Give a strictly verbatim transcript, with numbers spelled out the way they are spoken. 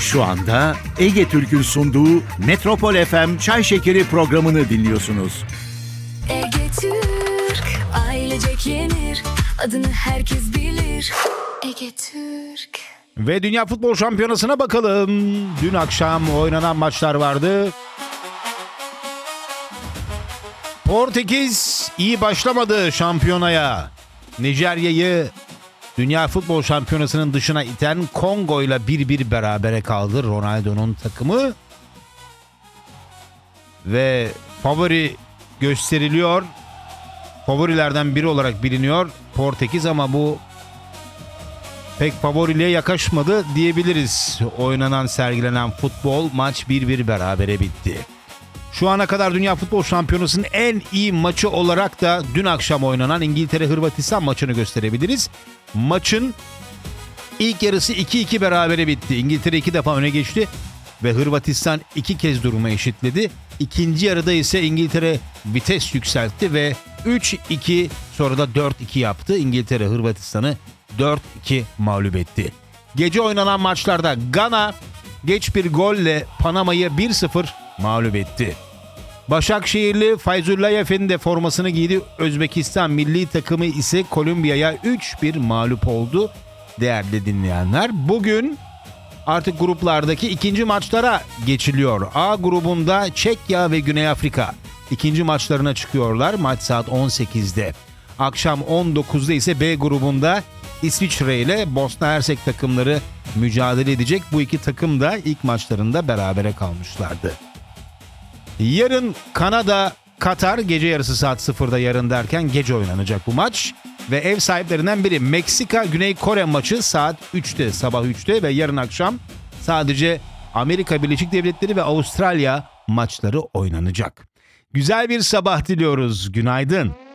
Şu anda Ege Türk'ün sunduğu Metropol F M Çay Şekeri programını dinliyorsunuz. Ege Türk, ailecek yenir, adını herkes bilir. Ege Türk. Ve Dünya Futbol Şampiyonası'na bakalım. Dün akşam oynanan maçlar vardı. Portekiz iyi başlamadı şampiyonaya. Nijerya'yı Dünya Futbol Şampiyonası'nın dışına iten Kongo ile bir bir berabere kaldı Ronaldo'nun takımı. Ve favori gösteriliyor. Favorilerden biri olarak biliniyor Portekiz, ama bu pek favoriliğe yakışmadı diyebiliriz. Oynanan, sergilenen futbol, maç bir bir berabere bitti. Şu ana kadar Dünya Futbol Şampiyonası'nın en iyi maçı olarak da dün akşam oynanan İngiltere-Hırvatistan maçını gösterebiliriz. Maçın ilk yarısı iki iki berabere bitti. İngiltere iki defa öne geçti ve Hırvatistan iki kez durumu eşitledi. İkinci yarıda ise İngiltere vites yükseltti ve üç iki, sonra da dört iki yaptı. İngiltere Hırvatistan'ı dört iki mağlup etti. Gece oynanan maçlarda Gana geç bir golle Panama'yı bir sıfır mağlup etti. Başakşehirli Feyzullahev'in de formasını giydi. Özbekistan milli takımı ise Kolombiya'ya üç bir mağlup oldu. Değerli dinleyenler, bugün artık gruplardaki ikinci maçlara geçiliyor. A grubunda Çekya ve Güney Afrika ikinci maçlarına çıkıyorlar. Maç saat on sekizde. Akşam on dokuzda ise B grubunda İsviçre ile Bosna Hersek takımları mücadele edecek. Bu iki takım da ilk maçlarında berabere kalmışlardı. Yarın Kanada, Katar, gece yarısı saat sıfırda, yarın derken gece oynanacak bu maç. Ve ev sahiplerinden biri Meksika, Güney Kore maçı saat üçte, sabah üçte ve yarın akşam sadece Amerika Birleşik Devletleri ve Avustralya maçları oynanacak. Güzel bir sabah diliyoruz. Günaydın.